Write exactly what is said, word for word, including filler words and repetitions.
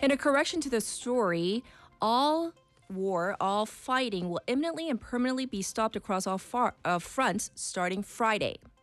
In a correction to the story, all war, all fighting will imminently and permanently be stopped across all far, uh, fronts starting Friday.